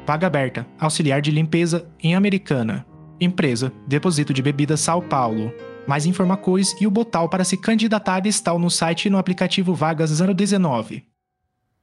Vaga aberta, auxiliar de limpeza em Americana. Empresa, Depósito de Bebidas São Paulo. Mais informações e o botão para se candidatar estão no site e no aplicativo Vagas 019.